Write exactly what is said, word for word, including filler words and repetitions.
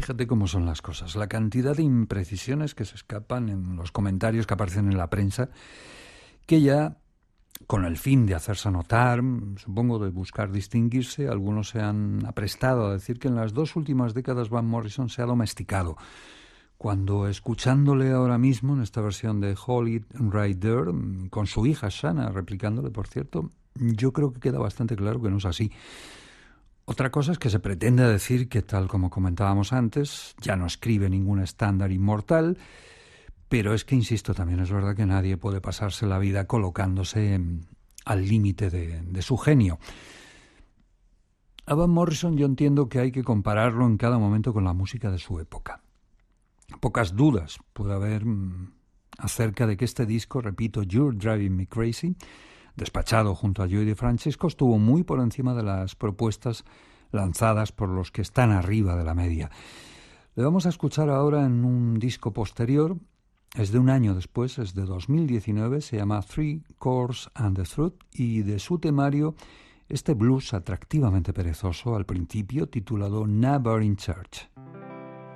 Fíjate cómo son las cosas. La cantidad de imprecisiones que se escapan en los comentarios que aparecen en la prensa, que ya, con el fin de hacerse notar, supongo de buscar distinguirse, algunos se han aprestado a decir que en las dos últimas décadas Van Morrison se ha domesticado. Cuando escuchándole ahora mismo en esta versión de Hold It Right There, con su hija Shanna replicándole, por cierto, yo creo que queda bastante claro que no es así. Otra cosa es que se pretende decir que, tal como comentábamos antes, ya no escribe ningún estándar inmortal, pero es que, insisto, también es verdad que nadie puede pasarse la vida colocándose en, al límite de, de su genio. A Van Morrison yo entiendo que hay que compararlo en cada momento con la música de su época. Pocas dudas puede haber mmm, acerca de que este disco, repito, You're Driving Me Crazy, despachado junto a Joey DeFrancesco, estuvo muy por encima de las propuestas lanzadas por los que están arriba de la media. Le vamos a escuchar ahora en un disco posterior, es de un año después, es de dos mil diecinueve, se llama Three Chords and the Truth, y de su temario, este blues atractivamente perezoso al principio, titulado Never in Church.